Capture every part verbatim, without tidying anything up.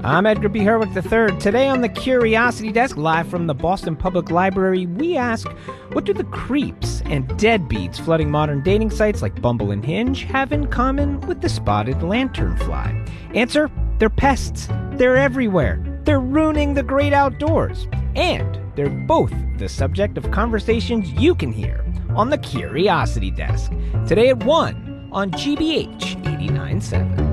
I'm Edgar B. Herwick the third. Today on the Curiosity Desk, live from the Boston Public Library, we ask, what do the creeps and deadbeats flooding modern dating sites like Bumble and Hinge have in common with the spotted lanternfly? Answer, they're pests. They're everywhere. They're ruining the great outdoors. And they're both the subject of conversations you can hear on the Curiosity Desk. Today at one on G B H eighty-nine point seven.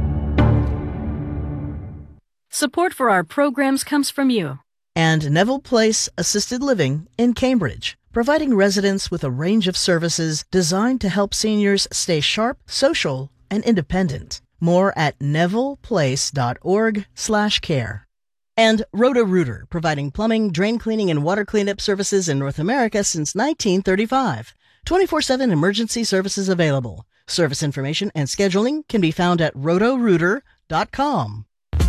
Support for our programs comes from you. And Neville Place Assisted Living in Cambridge, providing residents with a range of services designed to help seniors stay sharp, social, and independent. More at nevilleplace.org slash care. And Roto-Rooter, providing plumbing, drain cleaning, and water cleanup services in North America since nineteen thirty-five. twenty-four seven emergency services available. Service information and scheduling can be found at roto rooter dot com.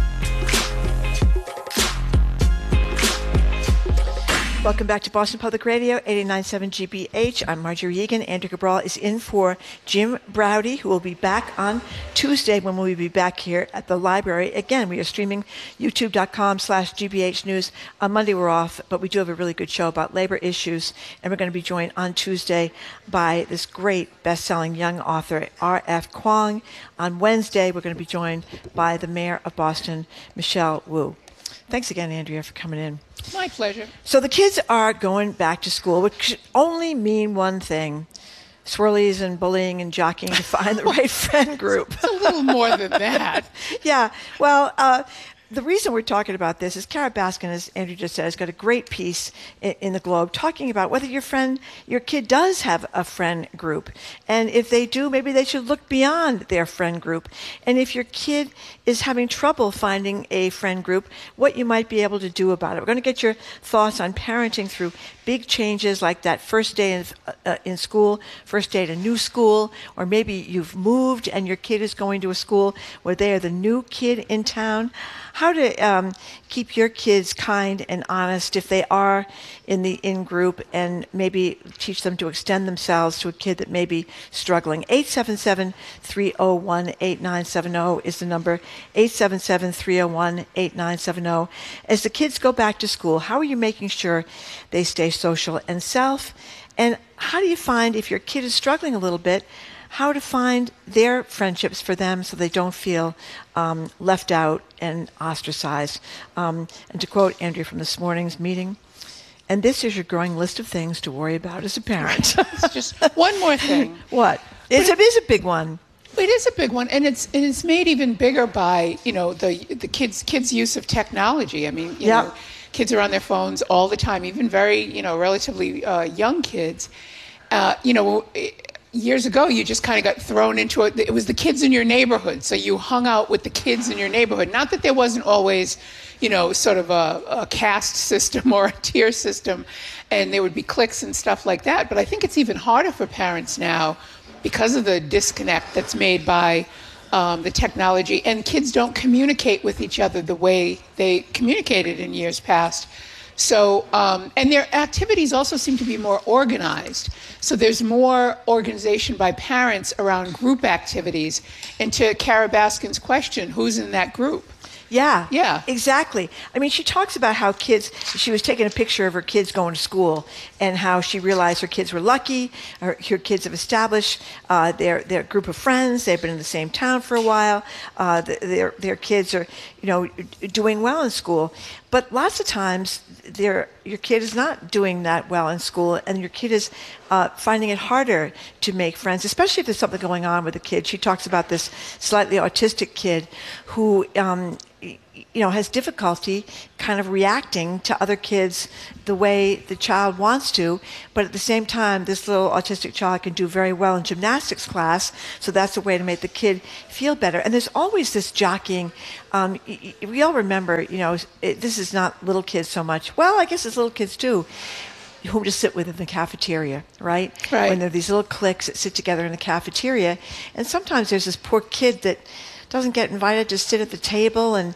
Welcome back to Boston Public Radio, eighty-nine point seven G B H. I'm Marjorie Egan. Andrew Cabral is in for Jim Braude, who will be back on Tuesday when we'll be back here at the library. Again, we are streaming youtube.com slash GBH News. On Monday, we're off, but we do have a really good show about labor issues, and we're going to be joined on Tuesday by this great best-selling young author, R F Kuang. On Wednesday, we're going to be joined by the mayor of Boston, Michelle Wu. Thanks again, Andrea, for coming in. My pleasure. So the kids are going back to school, which should only mean one thing: swirlies and bullying and jockeying to find the right friend group. It's a little more than that. Yeah. Well, uh, the reason we're talking about this is Kara Baskin, as Andrew just said, has got a great piece in, in the Globe talking about whether your friend, your kid does have a friend group. And if they do, maybe they should look beyond their friend group. And if your kid is having trouble finding a friend group, what you might be able to do about it. We're going to get your thoughts on parenting through big changes like that first day in, uh, in school, first day at a new school, or maybe you've moved and your kid is going to a school where they are the new kid in town. How to um, keep your kids kind and honest if they are in the in-group, and maybe teach them to extend themselves to a kid that may be struggling. eight seven seven, three oh one, eight nine seven oh is the number, eight seven seven, three oh one, eight nine seven oh. As the kids go back to school, how are you making sure they stay social and self? And how do you find, if your kid is struggling a little bit, how to find their friendships for them so they don't feel um, left out and ostracized? Um, and to quote Andrea from this morning's meeting, and this is your growing list of things to worry about as a parent. It's just one more thing. What? It's a, it is a big one. It is a big one, and it's and it's made even bigger by, you know, the the kids kids' use of technology. I mean, you yep. know, kids are on their phones all the time, even very, you know, relatively uh, young kids. Uh, you know, years ago, you just kind of got thrown into it. It was the kids in your neighborhood, so you hung out with the kids in your neighborhood. Not that there wasn't always, you know, sort of a, a caste system or a tier system, and there would be cliques and stuff like that. But I think it's even harder for parents now because of the disconnect that's made by um, the technology, and kids don't communicate with each other the way they communicated in years past. So, um, and their activities also seem to be more organized. So there's more organization by parents around group activities. And to Kara Baskin's question, who's in that group? Yeah, yeah, exactly. I mean, she talks about how kids, she was taking a picture of her kids going to school and how she realized her kids were lucky, her, her kids have established uh, their their group of friends, they've been in the same town for a while, uh, their their kids are, you know, doing well in school. But lots of times, your kid is not doing that well in school, and your kid is uh, finding it harder to make friends, especially if there's something going on with the kid. She talks about this slightly autistic kid who, um, you know, has difficulty kind of reacting to other kids the way the child wants to, but at the same time, this little autistic child can do very well in gymnastics class, so that's a way to make the kid feel better. And there's always this jockeying. Um, we all remember, you know, it, this is not little kids so much. Well, I guess it's little kids too, whom to sit with in the cafeteria, right? Right. When there are these little cliques that sit together in the cafeteria, and sometimes there's this poor kid that doesn't get invited to sit at the table, and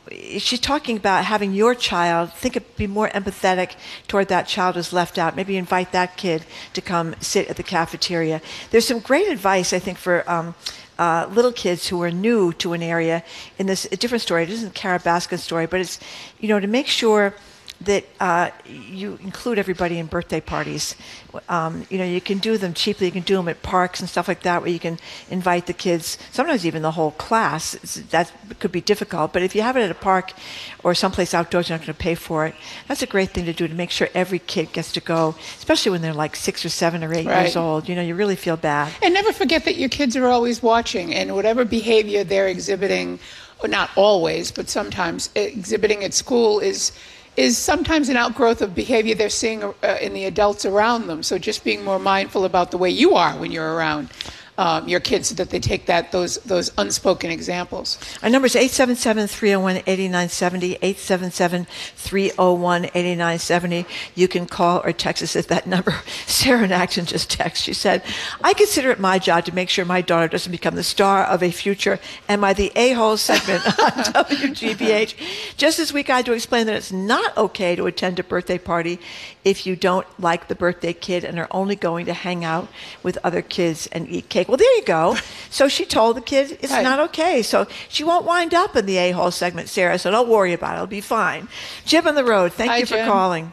she's talking about having your child think of, be more empathetic toward that child who's left out. Maybe invite that kid to come sit at the cafeteria. There's some great advice, I think, for um, uh, little kids who are new to an area in this a different story. It isn't Kara Baskin's story, but it's, you know, to make sure that uh, you include everybody in birthday parties. Um, you know, you can do them cheaply. You can do them at parks and stuff like that, where you can invite the kids, sometimes even the whole class. It's, that could be difficult. But if you have it at a park or someplace outdoors, you're not going to pay for it. That's a great thing to do, to make sure every kid gets to go, especially when they're like six or seven or eight Right. years old. You know, you really feel bad. And never forget that your kids are always watching, and whatever behavior they're exhibiting, or not always, but sometimes exhibiting at school is is sometimes an outgrowth of behavior they're seeing uh, in the adults around them. So just being more mindful about the way you are when you're around um, your kids, so that they take that those those unspoken examples. Our number is eight seven seven, three oh one, eight nine seven oh, eight seven seven, three oh one, eight nine seven oh. You can call or text us at that number. Sarah in Acton just texted. She said, I consider it my job to make sure my daughter doesn't become the star of a future Am I the A-hole segment on W G B H. Just this week I had to explain that it's not okay to attend a birthday party if you don't like the birthday kid and are only going to hang out with other kids and eat cake. Well, there you go. So she told the kid it's Right. not okay. So she won't wind up in the a-hole segment, Sarah, so don't worry about it. It'll be fine. Jim on the road, thank Hi, you for Jim. calling.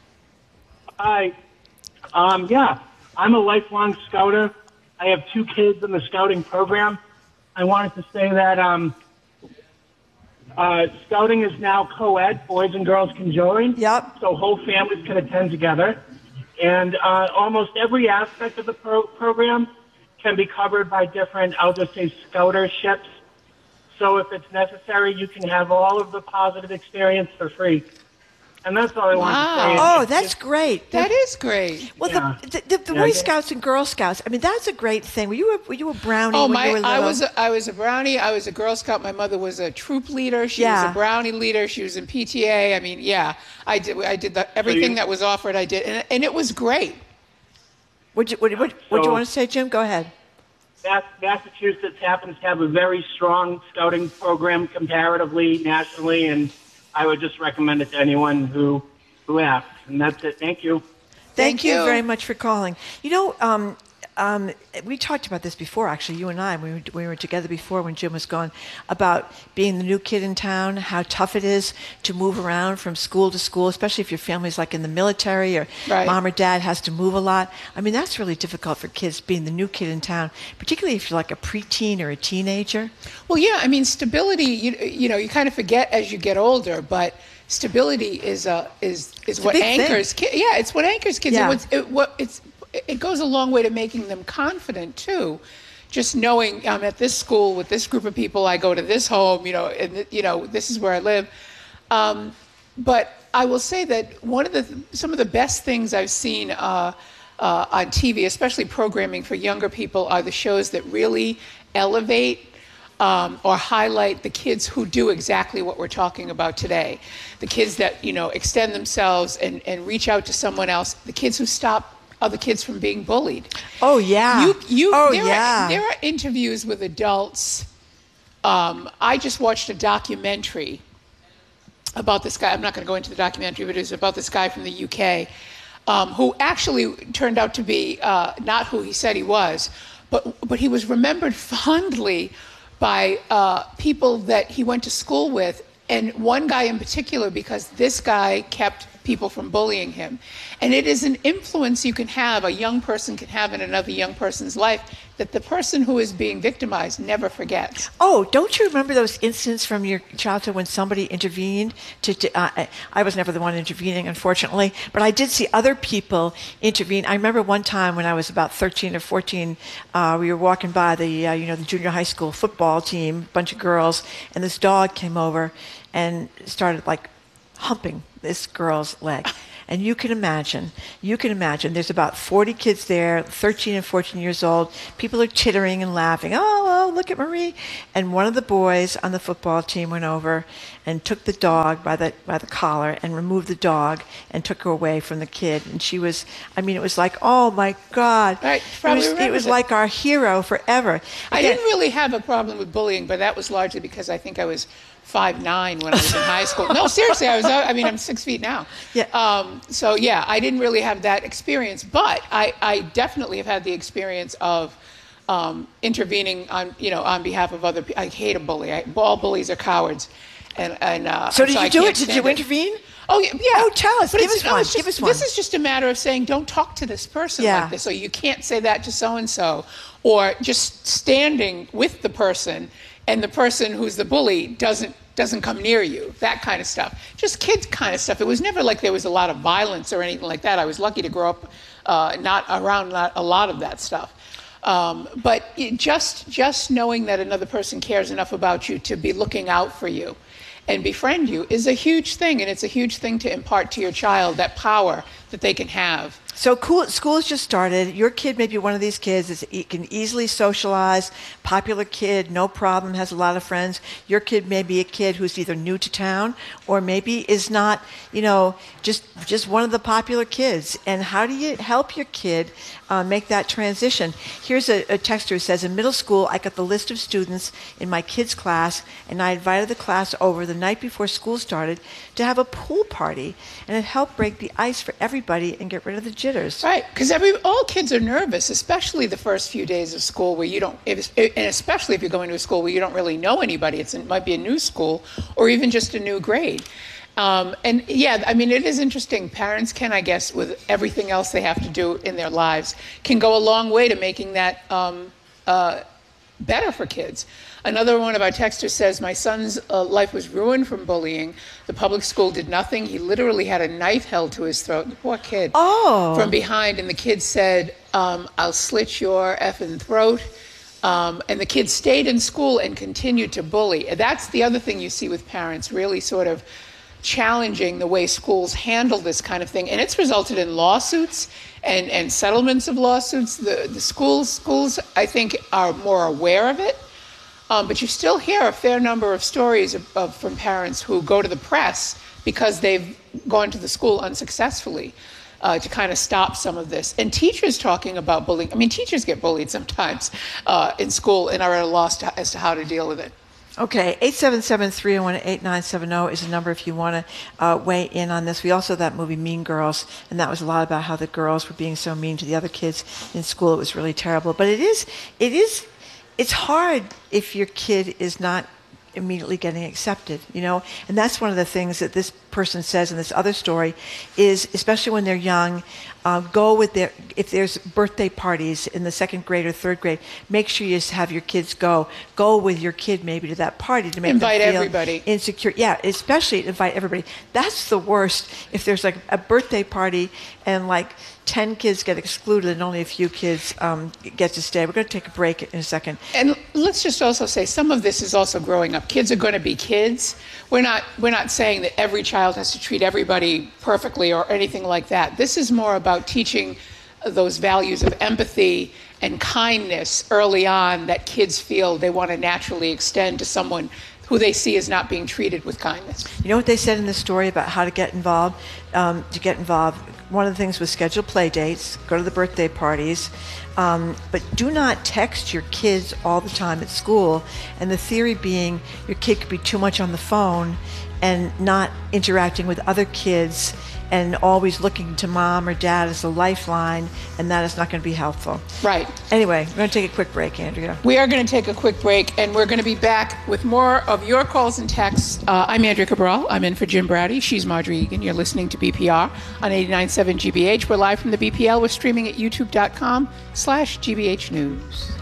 Hi. Um, yeah, I'm a lifelong scouter. I have two kids in the scouting program. I wanted to say that um, uh, scouting is now co-ed. Boys and girls can join. Yep. So whole families can attend together. And uh, almost every aspect of the pro- program can be covered by different, I'll just say, scouterships. So if it's necessary, you can have all of the positive experience for free. And that's all I want Wow. to say. Oh, It's- that's great. That is great. Well, Yeah. the, the, the, the Yeah, Boy I- Scouts and Girl Scouts, I mean, that's a great thing. Were you a, were you a brownie Oh, when my! you were little? I was a, I was a brownie. I was a Girl Scout. My mother was a troop leader. She Yeah. was a brownie leader. She was in P T A. I mean, yeah, I did. I did the, everything you- that was offered. I did, and, and it was great. What'd you, what, what, what'd you So- want to say, Jim? Go ahead. Mass- Massachusetts happens to have a very strong scouting program comparatively, nationally, and I would just recommend it to anyone who, who asks. And that's it. Thank you. Thank, Thank you you. very much for calling. You know, um, um, we talked about this before, actually, you and I, we were, we were together before when Jim was gone, about being the new kid in town, how tough it is to move around from school to school, especially if your family's like in the military or Right. mom or dad has to move a lot. I mean, that's really difficult for kids, being the new kid in town, particularly if you're like a preteen or a teenager. Well, yeah, I mean, stability. You you know, you kind of forget as you get older, but stability is uh, is is a what big thing. anchors. Ki- yeah, it's what anchors kids. Yeah. And what's, it, what it's it goes a long way to making them confident too. Just knowing I'm at this school with this group of people, I go to this home, you know, and you know, this is where I live. Um, but I will say that one of the some of the best things I've seen uh, uh, on T V, especially programming for younger people, are the shows that really elevate um, or highlight the kids who do exactly what we're talking about today. The kids that, you know, extend themselves and, and reach out to someone else. The kids who stop other kids from being bullied. Oh, yeah. You, you, oh, there yeah. Are, there are interviews with adults. Um, I just watched a documentary about this guy. I'm not going to go into the documentary, but it was about this guy from the U K um, who actually turned out to be uh, not who he said he was, but but he was remembered fondly by uh, people that he went to school with, and one guy in particular, because this guy kept people from bullying him. And it is an influence you can have, a young person can have in another young person's life, that the person who is being victimized never forgets. Oh, don't you remember those incidents from your childhood when somebody intervened? To, to uh, I- I was never the one intervening, unfortunately, but I did see other people intervene. I remember one time when I was about thirteen or fourteen, uh, we were walking by the, uh, you know, the junior high school football team, bunch of girls, and this dog came over and started like humping this girl's leg. And you can imagine, you can imagine, there's about forty kids there, thirteen and fourteen years old. People are chittering and laughing. Oh, oh, look at Marie. And one of the boys on the football team went over and took the dog by the by the collar and removed the dog and took her away from the kid. And she was, I mean, it was like, oh my God. Right, it was, it was like our hero forever. I Again, didn't really have a problem with bullying, but that was largely because I think I was five nine when I was in high school. No, seriously, I was. I mean, I'm six feet now. Yeah. Um, so yeah, I didn't really have that experience, but I, I definitely have had the experience of um, intervening on, you know, on behalf of other people. I hate a bully. I, all bullies are cowards. And, and uh, so did so you I do can't it? Did stand you it. intervene? Oh yeah. yeah. Oh, tell us. But Give it's- us no, one. it's Give just- us one. This is just a matter of saying, don't talk to this person Yeah. like this, or you can't say that to so and so, or just standing with the person, and the person who's the bully doesn't doesn't come near you. That kind of stuff. Just kids kind of stuff. It was never like there was a lot of violence or anything like that. I was lucky to grow up uh, not around not a lot of that stuff. Um, but it just just knowing that another person cares enough about you to be looking out for you and befriend you is a huge thing, and it's a huge thing to impart to your child, that power that they can have. So cool, school's just started. Your kid may be one of these kids that can easily socialize, popular kid, no problem, has a lot of friends. Your kid may be a kid who's either new to town or maybe is not, you know, just just one of the popular kids. And how do you help your kid uh, make that transition? Here's a, a texter who says, in middle school, I got the list of students in my kids' class, and I invited the class over the night before school started to have a pool party, and it helped break the ice for everybody and get rid of the jitters. Right, because every all kids are nervous, especially the first few days of school where you don't, if, and especially if you're going to a school where you don't really know anybody. It's, it might be a new school or even just a new grade. Um, and yeah, I mean, it is interesting. Parents can, I guess, with everything else they have to do in their lives, can go a long way to making that um, uh, better for kids. Another one of our texters says, my son's uh, life was ruined from bullying. The public school did nothing. He literally had a knife held to his throat. The poor kid. Oh. From behind. And the kid said, um, I'll slit your effing throat. Um, and the kid stayed in school and continued to bully. That's the other thing you see with parents, really sort of challenging the way schools handle this kind of thing. And it's resulted in lawsuits and, and settlements of lawsuits. The, the schools, schools, I think, are more aware of it. Um, but you still hear a fair number of stories of, of, from parents who go to the press because they've gone to the school unsuccessfully uh, to kind of stop some of this. And teachers talking about bullying. I mean, teachers get bullied sometimes uh, in school and are at a loss to, as to how to deal with it. Okay, eight seven seven, three oh one, eight nine seven oh is the number if you want to uh, weigh in on this. We also have that movie Mean Girls, and that was a lot about how the girls were being so mean to the other kids in school. It was really terrible. But it is, it is, it's hard if your kid is not immediately getting accepted, you know? And that's one of the things that this person says in this other story is, especially when they're young, uh, go with their, if there's birthday parties in the second grade or third grade, make sure you have your kids go. Go with your kid maybe to that party to make invite them feel everybody. insecure. Yeah, especially invite everybody. That's the worst if there's like a birthday party and like ten kids get excluded and only a few kids um, get to stay. We're going to take a break in a second. And let's just also say some of this is also growing up. Kids are going to be kids. We're not we're not saying that every child has to treat everybody perfectly or anything like that. This is more about teaching those values of empathy and kindness early on that kids feel they want to naturally extend to someone who they see as not being treated with kindness. You know what they said in the story about how to get involved? Um, to get involved, one of the things was schedule play dates, go to the birthday parties, um, but do not text your kids all the time at school. And the theory being your kid could be too much on the phone and not interacting with other kids and always looking to mom or dad as a lifeline, and that is not going to be helpful. Right. Anyway, we're going to take a quick break, Andrea. We are going to take a quick break, and we're going to be back with more of your calls and texts. Uh, I'm Andrea Cabral. I'm in for Jim Brady. She's Marjorie Egan. You're listening to B P R on eighty-nine point seven G B H. We're live from the B P L. We're streaming at youtube.com slash GBH News.